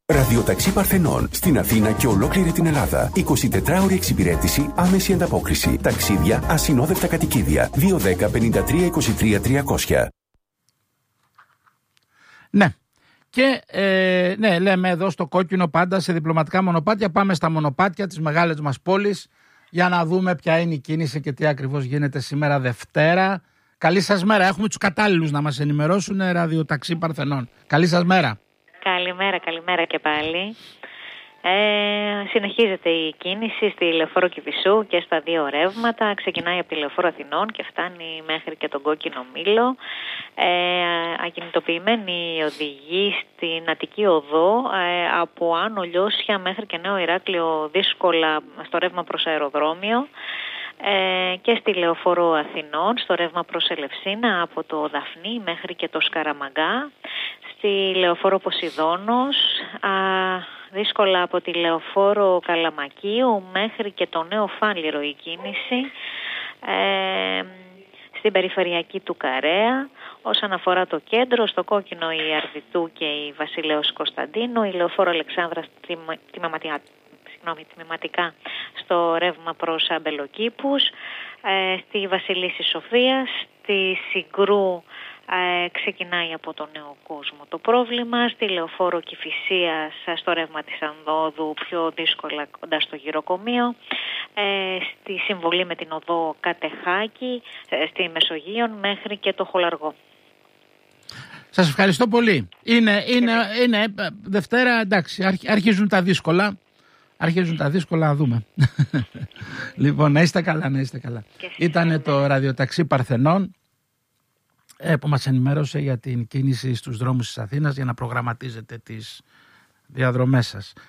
Ραδιοταξί Παρθενών στην Αθήνα και ολόκληρη την Ελλάδα. 24ωρη εξυπηρέτηση, άμεση ανταπόκριση. Ταξίδια, ασυνόδευτα κατοικίδια. 210 53 23 300. Ναι. Και ναι, λέμε εδώ στο κόκκινο πάντα σε διπλωματικά μονοπάτια. Πάμε στα μονοπάτια της μεγάλης μας πόλης για να δούμε ποια είναι η κίνηση και τι ακριβώς γίνεται σήμερα Δευτέρα. Καλή σας μέρα. Έχουμε τους κατάλληλους να μας ενημερώσουν. Ραδιοταξί Παρθενών. Καλή σας μέρα. Καλημέρα και πάλι. Συνεχίζεται η κίνηση στη λεωφόρο Κηφισού και στα δύο ρεύματα. Ξεκινάει από τη λεωφόρο Αθηνών και φτάνει μέχρι και τον Κόκκινο Μήλο. Ακινητοποιημένοι οδηγοί στην Αττική Οδό από Άνω Λιώσια μέχρι και Νέο Ηράκλειο, δύσκολα στο ρεύμα προς αεροδρόμιο. Και στη λεωφόρο Αθηνών στο ρεύμα προς Ελευσίνα από το Δαφνί μέχρι και το Σκαραμαγκά. Στη λεωφόρο Ποσειδώνος δύσκολα από τη λεωφόρο Καλαμακίου μέχρι και το Νέο Φάληρο η κίνηση. Στην περιφερειακή του Καρέα. Όσον αφορά το κέντρο, στο κόκκινο η Αρδιτού και η Βασιλέως Κωνσταντίνου, η λεωφόρο Αλεξάνδρας τμηματικά στο ρεύμα προς Αμπελοκήπους, στη Βασιλίσσης Σοφίας, στη Συγκρού ξεκινάει από τον Νέο Κόσμο το πρόβλημα, στη λεωφόρο Κηφισίας στο ρεύμα της Ανδόδου πιο δύσκολα κοντά στο γυροκομείο, στη συμβολή με την οδό Κατεχάκη, στη Μεσογείων μέχρι και το Χολαργό. Σας ευχαριστώ πολύ. Είναι Δευτέρα, εντάξει, αρχίζουν τα δύσκολα. Να δούμε. Λοιπόν, να είστε καλά. Ήτανε το ραδιοταξί Παρθενών που μας ενημέρωσε για την κίνηση στους δρόμους της Αθήνας για να προγραμματίζετε τις διαδρομές σας.